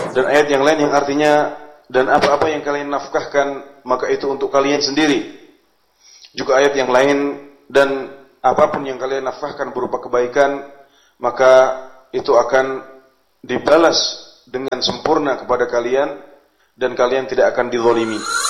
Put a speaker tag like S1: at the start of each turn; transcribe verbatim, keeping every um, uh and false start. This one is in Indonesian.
S1: Dan ayat yang lain yang artinya, dan apa-apa yang kalian nafkahkan, maka itu untuk kalian sendiri. Juga ayat yang lain, dan apapun yang kalian nafkahkan berupa kebaikan, maka itu akan dibalas dengan sempurna kepada kalian, dan kalian tidak akan dizalimi.